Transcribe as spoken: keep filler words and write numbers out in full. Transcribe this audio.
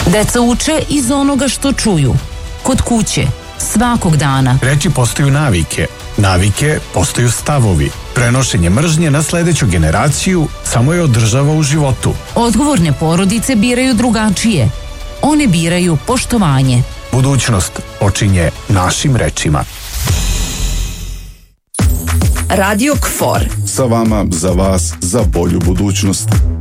Deca uče iz onoga što čuju. Kod kuće, svakog dana. Reči postaju navike. Navike postaju stavovi. Prenošenje mržnje na sledeću generaciju samo je održava u životu. Odgovorne porodice biraju drugačije. One biraju poštovanje. Budućnost počinje našim rečima. Radio K F O R. Sa vama, za vas, za bolju budućnost.